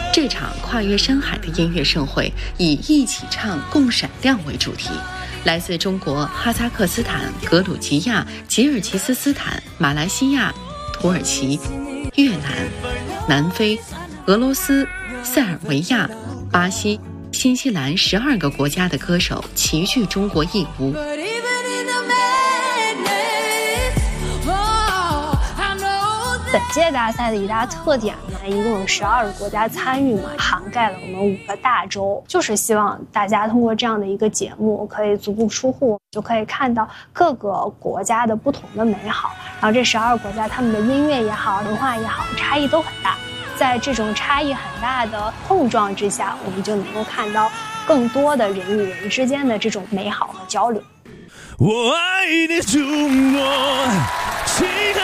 这场跨越山海的音乐盛会以一起唱共闪亮为主题，来自中国、哈萨克斯坦、格鲁吉亚、吉尔吉斯斯坦、马来西亚、土耳其、越南、南非、俄罗斯、塞尔维亚、巴西、新西兰12个国家的歌手齐聚中国义乌。 本届大赛的一大特点呢，一共有12个国家参与嘛，涵盖了我们5个大洲，就是希望大家通过这样的一个节目，可以足不出户，就可以看到各个国家的不同的美好。然后这12个国家他们的音乐也好，文化也好，差异都很大。在这种差异很大的碰撞之下，我们就能够看到更多的人与人之间的这种美好和交流。 我爱你中国。